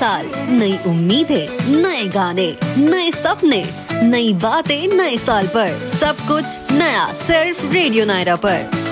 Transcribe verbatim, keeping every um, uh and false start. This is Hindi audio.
साल, नई उम्मीदें, नए गाने, नए सपने, नई बातें नए साल पर, सब कुछ नया सिर्फ रेडियो नायरा पर।